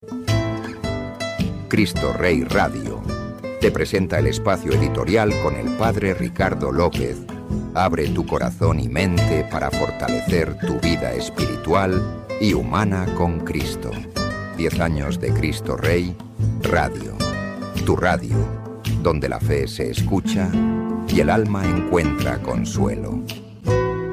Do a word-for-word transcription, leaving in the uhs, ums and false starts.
Cristo Rey Radio te presenta el espacio editorial con el padre Ricardo López. Abre tu corazón y mente para fortalecer tu vida espiritual y humana con Cristo. Diez años de Cristo Rey Radio. Tu radio, donde la fe se escucha y el alma encuentra consuelo.